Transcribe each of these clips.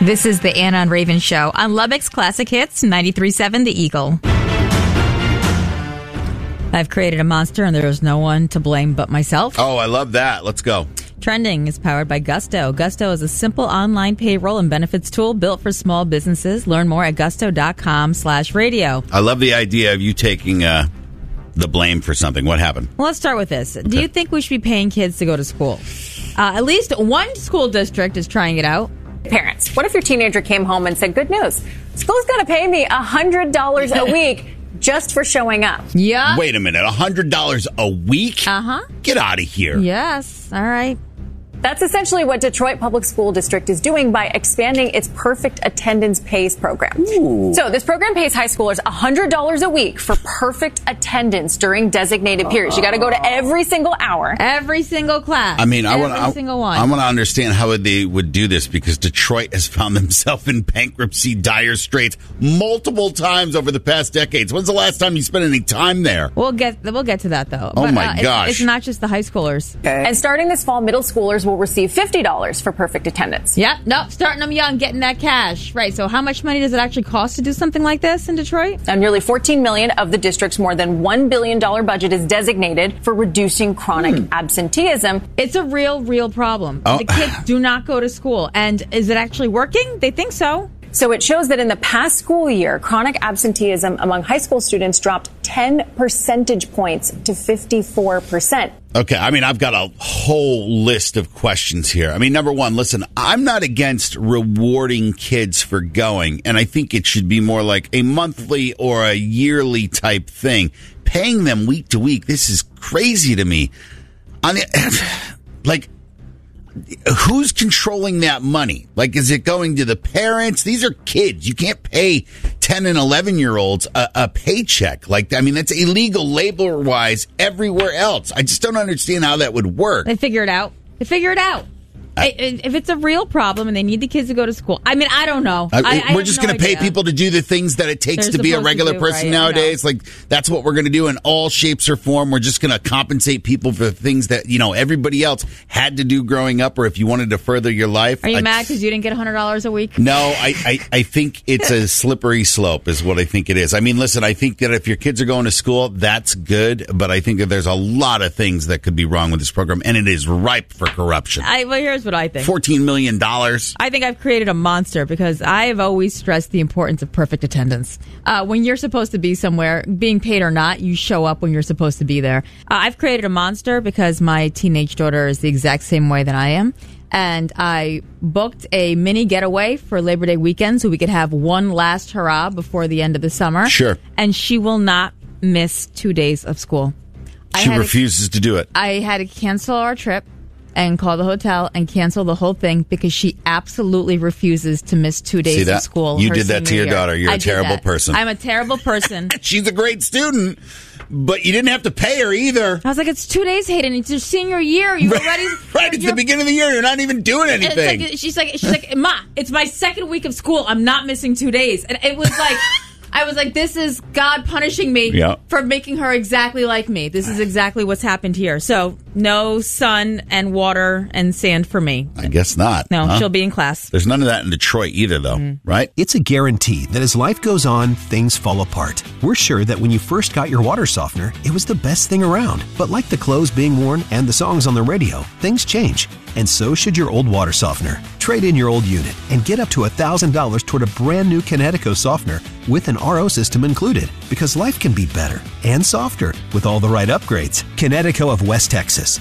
This is the Anna and Raven Show on Lubbock's Classic Hits, 93.7 The Eagle. I've created a monster and there is no one to blame but myself. Oh, I love that. Let's go. Trending is powered by Gusto. Gusto is a simple online payroll and benefits tool built for small businesses. Learn more at gusto.com/radio. I love the idea of you taking the blame for something. What happened? Well, let's start with this. Okay. Do you think we should be paying kids to go to school? At least one school district is trying it out. Parents, what if your teenager came home and said, good news, school's going to pay me $100 a week just for showing up? Yeah. Wait a minute, $100 a week? Uh-huh. Get out of here. Yes. All right. That's essentially what Detroit Public School District is doing by expanding its Perfect Attendance Pays program. Ooh. So this program pays high schoolers $100 a week for perfect attendance during designated periods. You got to go to every single hour. Every single class. I mean, every single one. I want to understand how they would do this because Detroit has found themselves in bankruptcy dire straits multiple times over the past decades. When's the last time you spent any time there? We'll get to that, though. Oh, my gosh. It's not just the high schoolers. Okay. And starting this fall, middle schoolers will receive $50 for perfect attendance. Yeah, no, starting them young, getting that cash. Right, so how much money does it actually cost to do something like this in Detroit? Now, nearly $14 million of the district's more than $1 billion budget is designated for reducing chronic absenteeism. It's a real problem. Oh. The kids do not go to school. And is it actually working? They think so. So it shows that in the past school year, chronic absenteeism among high school students dropped 10 percentage points to 54%. Okay, I mean, I've got a whole list of questions here. I mean, number one, listen, I'm not against rewarding kids for going, and I think it should be more like a monthly or a yearly type thing. Paying them week to week, this is crazy to me. Who's controlling that money? Like, is it going to the parents? These are kids. You can't pay 10 and 11-year-olds a paycheck. Like, I mean, that's illegal labor-wise everywhere else. I just don't understand how that would work. They figure it out. If it's a real problem and they need the kids to go to school, I mean, I don't know. We're just going to pay people to do the things that it takes to be a regular person nowadays. Like, that's what we're going to do in all shapes or form. We're just going to compensate people for things that, everybody else had to do growing up, or if you wanted to further your life. Are you mad because you didn't get $100 a week? No, I think it's a slippery slope is what I think it is. I mean, listen, I think that if your kids are going to school, that's good. But I think that there's a lot of things that could be wrong with this program, and it is ripe for corruption. Well, here's what I think. $14 million. I think I've created a monster because I have always stressed the importance of perfect attendance. When you're supposed to be somewhere, being paid or not, you show up when you're supposed to be there. I've created a monster because my teenage daughter is the exact same way that I am. And I booked a mini getaway for Labor Day weekend so we could have one last hurrah before the end of the summer. Sure. And she will not miss 2 days of school. She refuses to do it. I had to cancel our trip and call the hotel and cancel the whole thing because she absolutely refuses to miss 2 days of school. You did that to your daughter. You're a terrible person. I'm a terrible person. She's a great student, but you didn't have to pay her either. I was like, it's 2 days, Hayden. It's your senior year. You already right. It's the beginning of the year. You're not even doing anything. She's like, Ma, it's my second week of school. I'm not missing 2 days. And it was like, I was like, this is God punishing me for making her exactly like me. This is exactly what's happened here. So no sun and water and sand for me. I guess not. No, she'll be in class. There's none of that in Detroit either, though, right? It's a guarantee that as life goes on, things fall apart. We're sure that when you first got your water softener, it was the best thing around. But like the clothes being worn and the songs on the radio, things change. And so should your old water softener. Trade in your old unit and get up to $1,000 toward a brand new Kinetico softener with an RO system included. Because life can be better and softer with all the right upgrades. Kinetico of West Texas,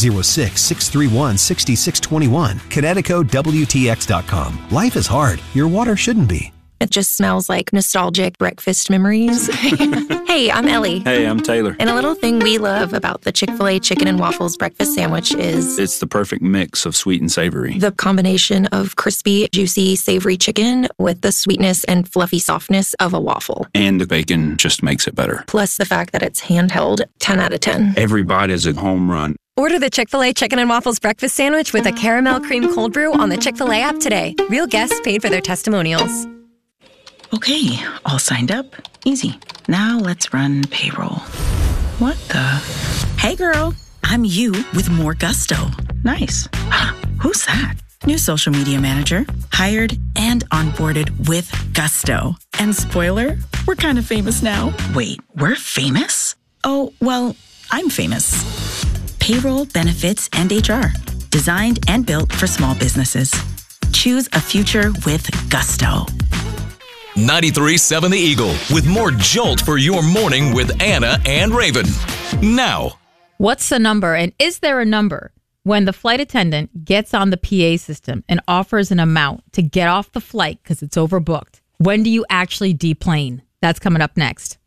806-631-6621. KineticoWTX.com. Life is hard. Your water shouldn't be. It just smells like nostalgic breakfast memories. Hey, I'm Ellie. Hey, I'm Taylor. And a little thing we love about the Chick-fil-A Chicken and Waffles breakfast sandwich is... it's the perfect mix of sweet and savory. The combination of crispy, juicy, savory chicken with the sweetness and fluffy softness of a waffle. And the bacon just makes it better. Plus the fact that it's handheld, 10 out of 10. Every bite is a home run. Order the Chick-fil-A Chicken and Waffles breakfast sandwich with a caramel cream cold brew on the Chick-fil-A app today. Real guests paid for their testimonials. Okay, all signed up. Easy. Now let's run payroll. What the? Hey girl, I'm you with more gusto. Nice. Who's that? New social media manager. hired and onboarded with gusto. And spoiler, we're kind of famous now. Wait, we're famous? Oh, well, I'm famous. Payroll, benefits, and HR. Designed and built for small businesses. Choose a future with gusto. 93.7 The Eagle with more Jolt for your morning with Anna and Raven. Now. What's the number, and is there a number when the flight attendant gets on the PA system and offers an amount to get off the flight because it's overbooked? When do you actually deplane? That's coming up next.